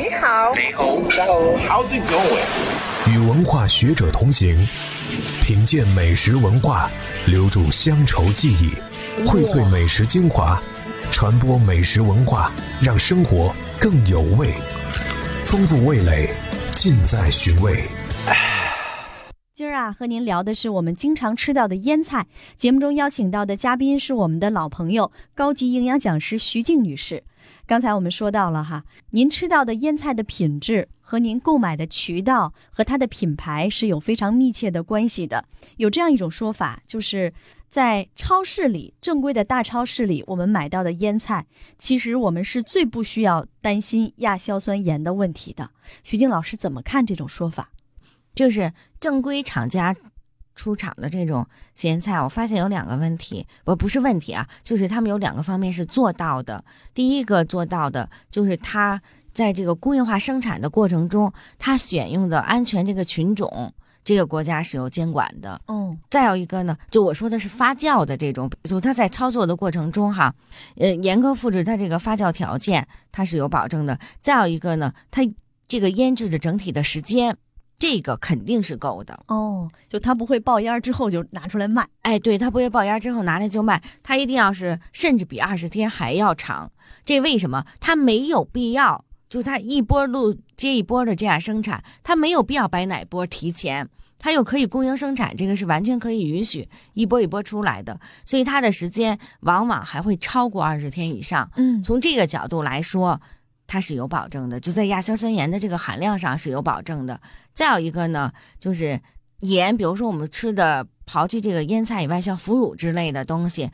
你好， 你好，大家好，好久不见。 与文化学者同行，品鉴美食文化，留住乡愁记忆，荟萃美食精华，传播美食文化，让生活更有味。丰富味蕾，尽在寻味。 今儿啊，和您聊的是我们经常吃到的腌菜。节目中邀请到的嘉宾是我们的老朋友，高级营养讲师徐静女士。刚才我们说到了哈，您吃到的腌菜的品质和您购买的渠道和它的品牌是有非常密切的关系的。有这样一种说法，就是在超市里，正规的大超市里，我们买到的腌菜，其实我们是最不需要担心亚硝酸盐的问题的。徐静老师怎么看这种说法？ 就是正规厂家出厂的这种咸菜，我发现有两个问题，不是问题啊，就是他们有两个方面是做到的。第一个做到的就是他在这个工业化生产的过程中，他选用的安全这个菌种，这个国家是有监管的。再有一个呢，就我说的是发酵的这种，就它在操作的过程中哈，严格复制它这个发酵条件，它是有保证的。再有一个呢，它这个腌制的整体的时间，这个肯定是够的。 就它不会爆烟之后就拿出来卖。 对，它不会爆烟之后拿来就卖，它一定要是甚至比20天还要长。这为什么？它没有必要，就它一波路接一波的这样生产，它没有必要摆哪波提前，它又可以供应生产，这个是完全可以允许一波一波出来的，所以它的时间往往还会超过20天以上。从这个角度来说，它是有保证的，就在亚硝酸盐的这个含量上是有保证的。再有一个呢，就是盐，比如说我们吃的刨去这个腌菜以外，像腐乳之类的东西，